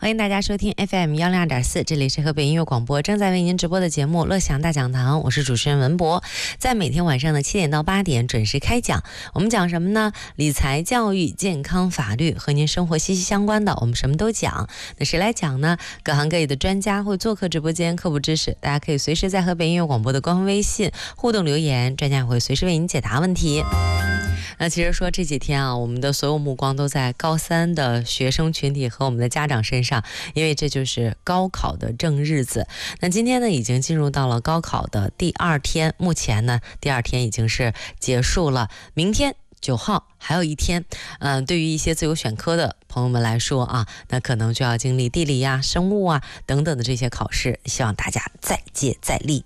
欢迎大家收听 FM102.4，这里是河北音乐广播正在为您直播的节目乐享大讲堂，我是主持人文博，在每天晚上的7点到8点准时开讲。我们讲什么呢？理财、教育、健康、法律，和您生活息息相关的，我们什么都讲。那谁来讲呢？各行各业的专家会做客直播间科普知识，大家可以随时在河北音乐广播的官方微信互动留言，专家会随时为您解答问题。那其实说这几天啊，我们的所有目光都在高3的学生群体和我们的家长身上，因为这就是高考的正日子。那今天呢，已经进入到了高考的第2天，目前呢，第2天已经是结束了，明天9号还有一天。对于一些自由选科的朋友们来说啊，那可能就要经历地理啊、生物啊等等的这些考试，希望大家再接再厉。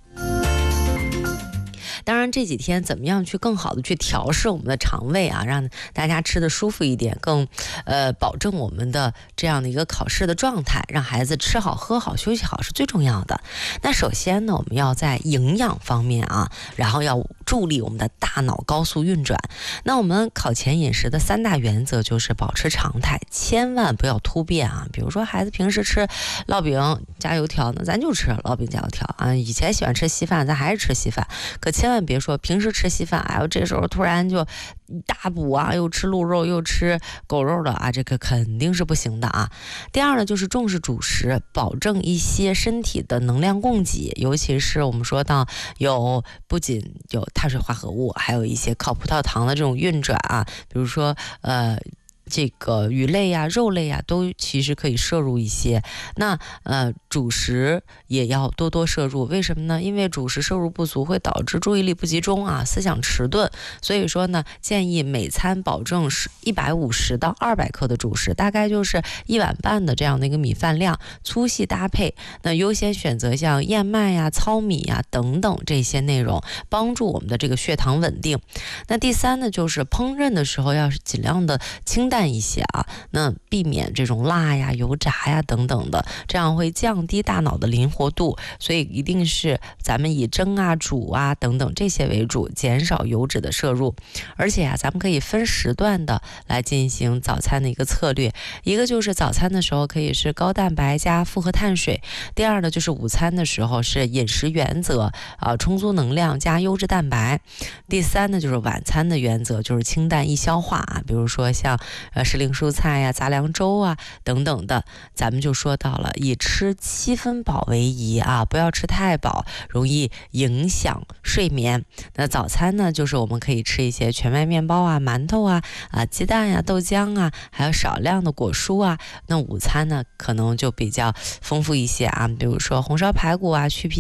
当然这几天怎么样去更好的去调试我们的肠胃啊，让大家吃的舒服一点，更保证我们的这样的一个考试的状态，让孩子吃好喝好休息好是最重要的。那首先呢，我们要在营养方面啊，然后要助力我们的大脑高速运转。那我们考前饮食的3大原则就是保持常态，千万不要突变啊。比如说孩子平时吃烙饼加油条，那咱就吃烙饼加油条啊。以前喜欢吃稀饭，咱还是吃稀饭。可千万别说平时吃稀饭，哎呦，这时候突然就大补啊，又吃鹿肉又吃狗肉的啊，这个肯定是不行的啊。第二呢，就是重视主食，保证一些身体的能量供给，尤其是我们说到不仅有碳水化合物，还有一些靠葡萄糖的这种运转啊，比如说这个鱼类呀、肉类呀，都其实可以摄入一些。那主食也要多多摄入，为什么呢？因为主食摄入不足会导致注意力不集中啊，思想迟钝。所以说呢，建议每餐保证是150到200克的主食，大概就是1碗半的这样的一个米饭量，粗细搭配。那优先选择像燕麦呀、糙米呀等等这些内容，帮助我们的这个血糖稳定。那第三呢，就是烹饪的时候要尽量的清淡一些啊，那避免这种辣呀、油炸呀等等的，这样会降低大脑的灵活度。所以一定是咱们以蒸啊、煮啊等等这些为主，减少油脂的摄入。而且啊，咱们可以分时段的来进行早餐的一个策略。一个就是早餐的时候可以是高蛋白加复合碳水，第二呢就是午餐的时候是饮食原则充足能量加优质蛋白，第三呢就是晚餐的原则，就是清淡易消化啊，比如说像时令蔬菜呀、杂粮粥啊等等的。咱们就说到了以吃7分饱为宜啊，不要吃太饱，容易影响睡眠。那早餐呢，就是我们可以吃一些全麦面包啊、馒头啊、鸡蛋呀、豆浆啊，还有少量的果蔬啊。那午餐呢，可能就比较丰富一些啊，比如说红烧排骨啊、去皮